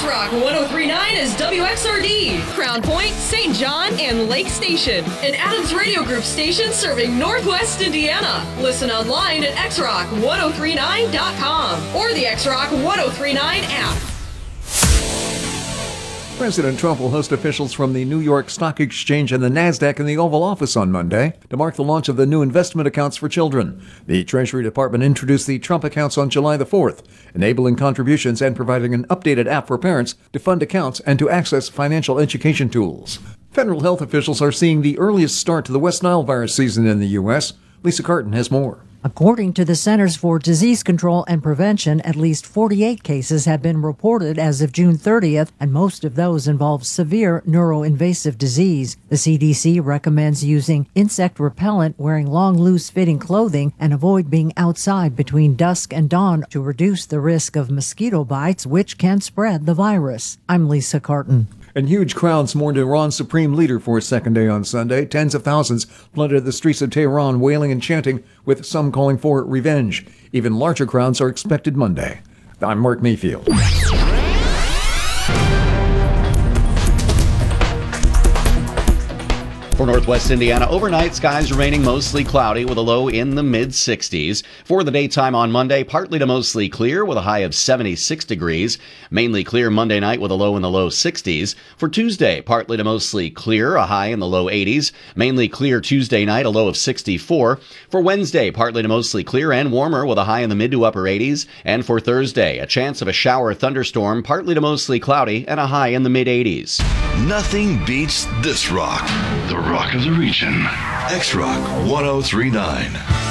X-Rock 103.9 is WXRD, Crown Point, St. John, and Lake Station. An Adams Radio Group station serving Northwest Indiana. Listen online at xrock1039.com or the X-Rock 1039 app. President Trump will host officials from the New York Stock Exchange and the NASDAQ in the Oval Office on Monday to mark the launch of the new investment accounts for children. The Treasury Department introduced the Trump accounts on July the 4th, enabling contributions and providing an updated app for parents to fund accounts and to access financial education tools. Federal health officials are seeing the earliest start to the West Nile virus season in the U.S. Lisa Carton has more. According to the Centers for Disease Control and Prevention, at least 48 cases have been reported as of June 30th, and most of those involve severe neuroinvasive disease. The CDC recommends using insect repellent, wearing long, loose-fitting clothing, and avoid being outside between dusk and dawn to reduce the risk of mosquito bites, which can spread the virus. I'm Lisa Carton. And huge crowds mourned Iran's supreme leader for a second day on Sunday. Tens of thousands flooded the streets of Tehran, wailing and chanting, with some calling for revenge. Even larger crowds are expected Monday. I'm Mark Mayfield. For Northwest Indiana, overnight skies remaining mostly cloudy with a low in the mid-60s. For the daytime on Monday, partly to mostly clear with a high of 76 degrees. Mainly clear Monday night with a low in the low 60s. For Tuesday, partly to mostly clear, a high in the low 80s. Mainly clear Tuesday night, a low of 64. For Wednesday, partly to mostly clear and warmer with a high in the mid to upper 80s. And for Thursday, a chance of a shower thunderstorm, partly to mostly cloudy and a high in the mid 80s. Nothing beats this rock. The rock of the region. X-Rock 1039.